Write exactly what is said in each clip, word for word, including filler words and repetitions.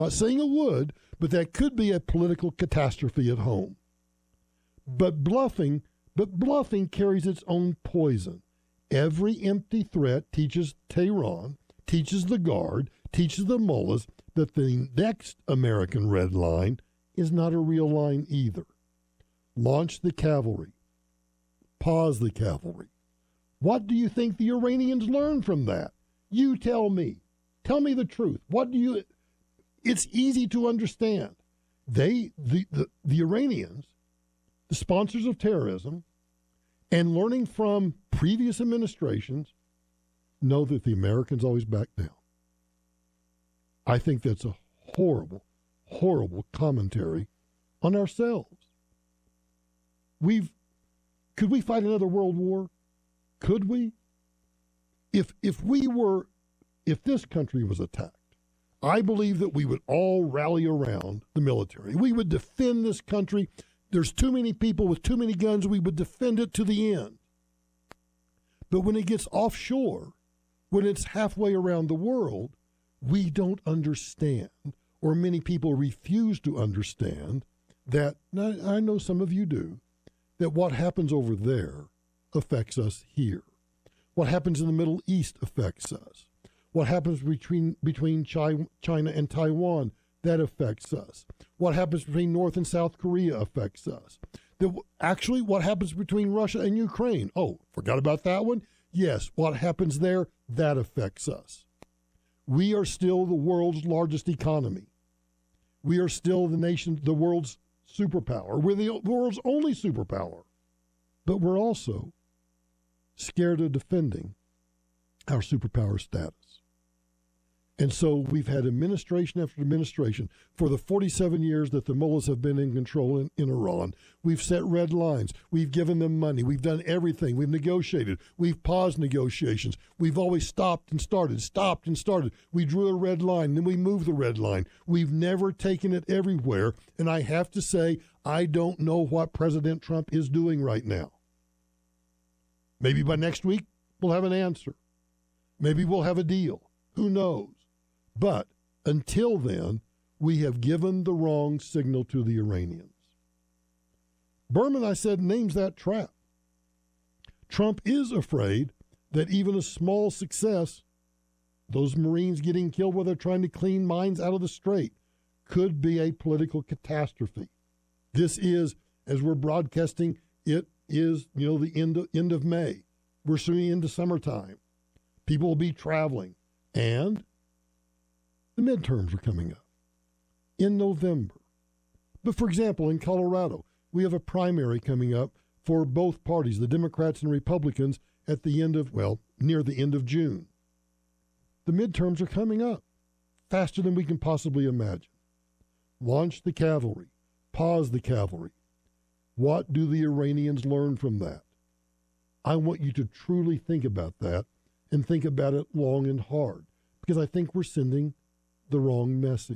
Not saying it would, but that could be a political catastrophe at home. But bluffing, but bluffing carries its own poison. Every empty threat teaches Tehran, teaches the Guard, teaches the mullahs that the next American red line is not a real line either. Launch the cavalry. Pause the cavalry. What do you think the Iranians learned from that? You tell me. Tell me the truth. What do you... It's easy to understand. They, the, the, the Iranians, the sponsors of terrorism, and learning from previous administrations, know that the Americans always back down. I think that's a horrible, horrible commentary on ourselves. We've, could we fight another world war? Could we? If if we were, if this country was attacked, I believe that we would all rally around the military. We would defend this country. There's too many people with too many guns. We would defend it to the end. But when it gets offshore, when it's halfway around the world, we don't understand, or many people refuse to understand, that, I know some of you do, that what happens over there affects us here. What happens in the Middle East affects us. What happens between between China and Taiwan, that affects us. What happens between North and South Korea affects us. The, actually, what happens between Russia and Ukraine? Oh, forgot about that one? Yes, what happens there, that affects us. We are still the world's largest economy. We are still the nation, the world's superpower. We're the world's only superpower. But we're also scared of defending our superpower status. And so we've had administration after administration for the forty-seven years that the mullahs have been in control in, in Iran. We've set red lines. We've given them money. We've done everything. We've negotiated. We've paused negotiations. We've always stopped and started, stopped and started. We drew a red line, then we moved the red line. We've never taken it everywhere. And I have to say, I don't know what President Trump is doing right now. Maybe by next week, we'll have an answer. Maybe we'll have a deal. Who knows? But until then, we have given the wrong signal to the Iranians. Berman, I said, names that trap. Trump is afraid that even a small success, those Marines getting killed while they're trying to clean mines out of the strait, could be a political catastrophe. This is, as we're broadcasting, it is, you know, the end of, end of May. We're soon into summertime. People will be traveling. And the midterms are coming up in November. But for example, in Colorado, we have a primary coming up for both parties, the Democrats and Republicans, at the end of, well, near the end of June. The midterms are coming up faster than we can possibly imagine. Launch the cavalry. Pause the cavalry. What do the Iranians learn from that? I want you to truly think about that and think about it long and hard, because I think we're sending the wrong message.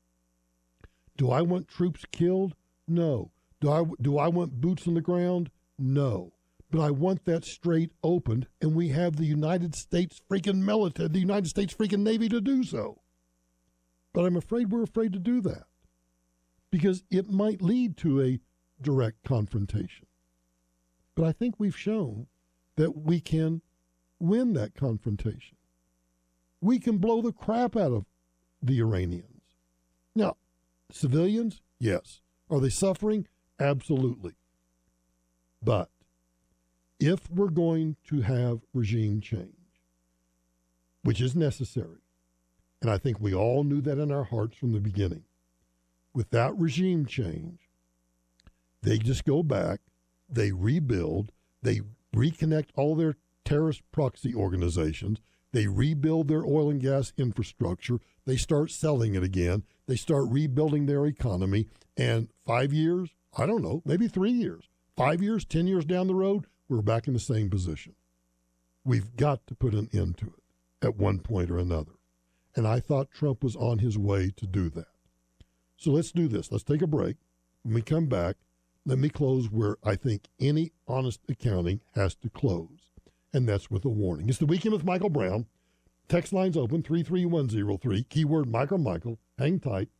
Do I want troops killed? No. Do I, do I want boots on the ground? No. But I want that strait opened, and we have the United States freaking military, the United States freaking Navy to do so. But I'm afraid we're afraid to do that, because it might lead to a direct confrontation. But I think we've shown that we can win that confrontation. We can blow the crap out of the Iranians. Now, civilians, yes. Are they suffering? Absolutely. But if we're going to have regime change, which is necessary, and I think we all knew that in our hearts from the beginning, without regime change, they just go back, they rebuild, they reconnect all their terrorist proxy organizations, they rebuild their oil and gas infrastructure, they start selling it again, they start rebuilding their economy, and five years, I don't know, maybe three years, five years, ten years down the road, we're back in the same position. We've got to put an end to it at one point or another. And I thought Trump was on his way to do that. So let's do this. Let's take a break. When we come back, let me close where I think any honest accounting has to close, and that's with a warning. It's the Weekend with Michael Brown. Text lines open, three three one zero three, keyword Michael Michael. Hang tight.